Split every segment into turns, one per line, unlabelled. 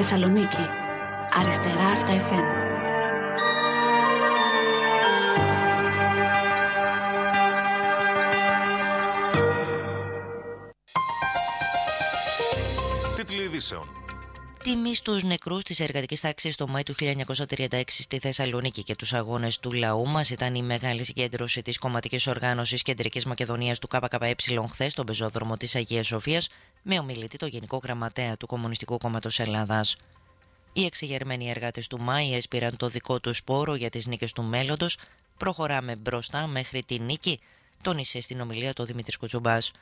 Θεσσαλονίκη. Αριστερά στα FM.
Τίτλοι ειδήσεων.
Τιμή στους νεκρούς της εργατικής τάξης το Μάη του 1936 στη Θεσσαλονίκη και τους αγώνες του λαού μας ήταν η μεγάλη συγκέντρωση της κομματικής οργάνωσης Κεντρικής Μακεδονίας του ΚΚΕ χθες στον πεζόδρομο της Αγίας Σοφίας με ομιλητή το Γενικό Γραμματέα του Κομμουνιστικού Κόμματος Ελλάδας. Οι εξεγερμένοι εργάτες του Μάη έσπηραν το δικό τους σπόρο για τις νίκες του μέλλοντος. Προχωράμε μπροστά μέχρι τη νίκη, τόνισε στην ομιλία του Δημήτρης Κουτσουμπάς.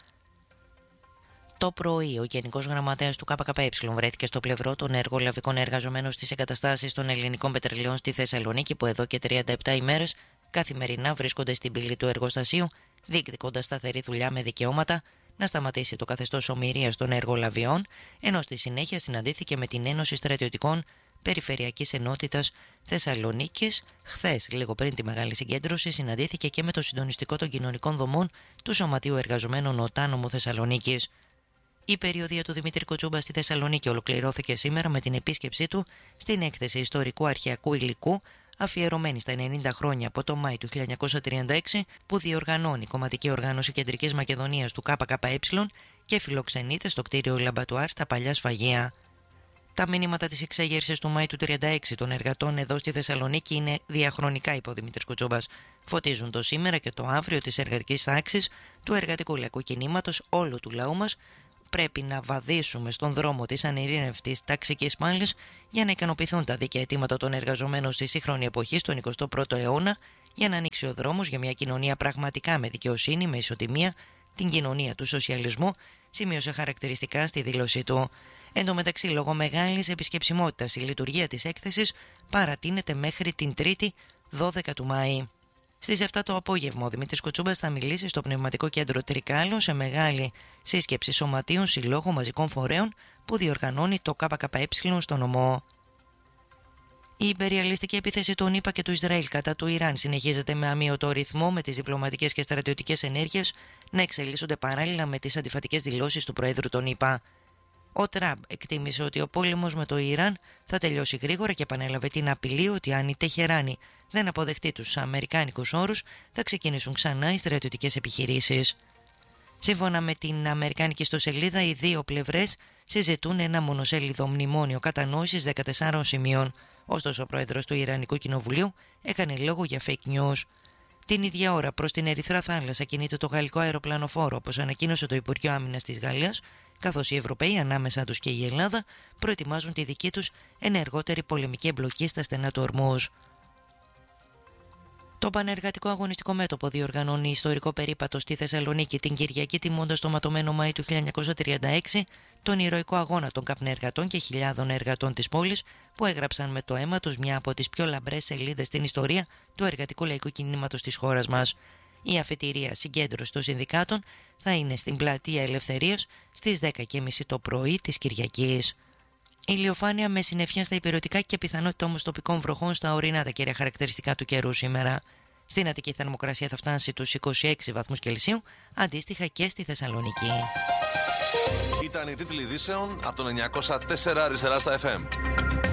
Το πρωί, ο Γενικός Γραμματέας του ΚΚΕ βρέθηκε στο πλευρό των εργολαβικών εργαζομένων στις εγκαταστάσεις των ελληνικών πετρελαιών στη Θεσσαλονίκη, που εδώ και 37 ημέρες καθημερινά βρίσκονται στην πύλη του εργοστασίου, διεκδικώντας σταθερή δουλειά με δικαιώματα, να σταματήσει το καθεστώς ομηρίας των εργολαβιών, ενώ στη συνέχεια συναντήθηκε με την Ένωση Στρατιωτικών Περιφερειακής Ενότητας Θεσσαλονίκης. Χθες, λίγο πριν τη μεγάλη συγκέντρωση, συναντήθηκε και με το συντονιστικό των κοινωνικών δομών του Σωματείου Εργαζομένων Οτάνομου Θεσσαλονίκης. Η περιοδεία του Δημήτρη Κουτσούμπα στη Θεσσαλονίκη ολοκληρώθηκε σήμερα με την επίσκεψή του στην έκθεση ιστορικού αρχαιακού υλικού, αφιερωμένη στα 90 χρόνια από το Μάη του 1936, που διοργανώνει η κομματική οργάνωση Κεντρικής Μακεδονίας του ΚΚΕ και φιλοξενείται στο κτίριο Λαμπατουάρ στα παλιά σφαγεία. Τα μηνύματα της εξέγερσης του Μάη του 1936 των εργατών εδώ στη Θεσσαλονίκη είναι διαχρονικά, είπε ο Δημήτρης Κουτσούμπας. Φωτίζουν το σήμερα και το αύριο της εργατικής τάξης, του εργατικού λαϊκού κινήματος, όλου του λαού μας. Πρέπει να βαδίσουμε στον δρόμο της ανειρήνευτης ταξικής πάλης για να ικανοποιηθούν τα δίκαια αιτήματα των εργαζομένων στη σύγχρονη εποχή, στον 21ο αιώνα, για να ανοίξει ο δρόμος για μια κοινωνία πραγματικά με δικαιοσύνη, με ισοτιμία, την κοινωνία του σοσιαλισμού, σημείωσε χαρακτηριστικά στη δήλωσή του. Εν τω μεταξύ, λόγω μεγάλης επισκεψιμότητας, η λειτουργία της έκθεσης παρατείνεται μέχρι την 3η 12 του Μάη. Στις 7 το απόγευμα, ο Δημήτρης Κουτσούμπας θα μιλήσει στο Πνευματικό Κέντρο Τρικάλων σε μεγάλη σύσκεψη σωματείων, συλλόγων, μαζικών φορέων που διοργανώνει το ΚΚΕ στον νομό. Η υπεριαλιστική επίθεση των ΗΠΑ και του Ισραήλ κατά του Ιράν συνεχίζεται με αμύωτο ρυθμό, με τις διπλωματικές και στρατιωτικές ενέργειες να εξελίσσονται παράλληλα με τις αντιφατικές δηλώσεις του Προέδρου των ΗΠΑ. Ο Τραμπ εκτίμησε ότι ο πόλεμος με το Ιράν θα τελειώσει γρήγορα και επανέλαβε την απειλή ότι αν η Τεχεράνη δεν αποδεχτεί τους αμερικάνικους όρους, θα ξεκινήσουν ξανά οι στρατιωτικές επιχειρήσεις. Σύμφωνα με την αμερικάνικη ιστοσελίδα, οι δύο πλευρές συζητούν ένα μονοσέλιδο μνημόνιο κατανόησης 14 σημείων. Ωστόσο, ο πρόεδρος του Ιρανικού Κοινοβουλίου έκανε λόγο για fake news. Την ίδια ώρα, προς την Ερυθρά Θάλασσα κινείται το γαλλικό αεροπλανοφόρο, όπως ανακοίνωσε το Υπουργείο Άμυνας της Γαλλίας, καθώς οι Ευρωπαίοι, ανάμεσα τους και η Ελλάδα, προετοιμάζουν τη δική τους ενεργότερη πολεμική εμπλοκή στα στενά του Ορμούζ. Το Πανεργατικό Αγωνιστικό Μέτωπο διοργανώνει ιστορικό περίπατο στη Θεσσαλονίκη την Κυριακή, τιμώντας το ματωμένο Μάη του 1936 τον ηρωικό αγώνα των καπνεργατών και χιλιάδων εργατών της πόλης που έγραψαν με το αίμα τους μια από τις πιο λαμπρές σελίδες στην ιστορία του εργατικού λαϊκού κινήματος της χώρας μας. Η αφετηρία συγκέντρωση των συνδικάτων θα είναι στην Πλατεία Ελευθερίας στις 10:30 το πρωί της Κυριακής. Ηλιοφάνεια με συννεφιά στα υπηρετικά και πιθανότητα όμως τοπικών βροχών στα ορεινά, τα κύρια χαρακτηριστικά του καιρού σήμερα. Στην Αττική η θερμοκρασία θα φτάσει τους 26 βαθμούς Κελσίου, αντίστοιχα και στη Θεσσαλονίκη.
Ήταν οι τίτλοι ειδήσεων από το 904 αριστερά στα FM.